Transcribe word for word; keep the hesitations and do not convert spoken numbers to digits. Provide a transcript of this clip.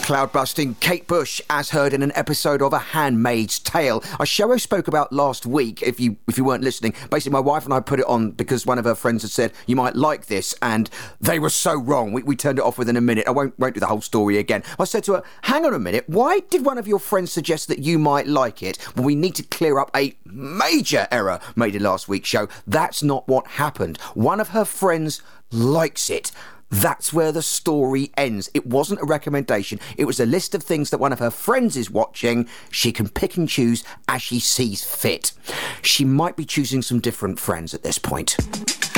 Cloud-busting Kate Bush, as heard in an episode of A Handmaid's Tale, a show I spoke about last week, if you if you weren't listening. Basically, my wife and I put it on because one of her friends had said, you might like this, and they were so wrong. We, we turned it off within a minute. I won't, won't do the whole story again. I said to her, hang on a minute, why did one of your friends suggest that you might like it? Well, we need to clear up a major error made in last week's show. That's not what happened. One of her friends likes it. That's where the story ends. It wasn't a recommendation. It was a list of things that one of her friends is watching. She can pick and choose as she sees fit. She might be choosing some different friends at this point.